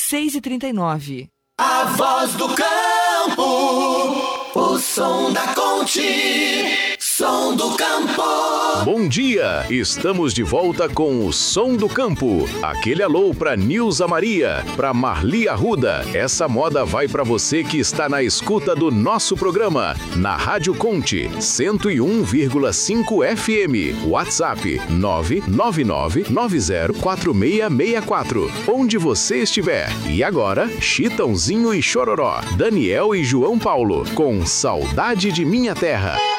6h39. A voz do campo, o som da Conte, som do campo. Bom dia, estamos de volta com o Som do Campo. Aquele alô pra Nilza Maria, pra Marli Arruda. Essa moda vai pra você que está na escuta do nosso programa, na Rádio Conte, 101,5 FM. WhatsApp 999-904664. Onde você estiver. E agora, Chitãozinho e Chororó, Daniel e João Paulo, com Saudade de Minha Terra.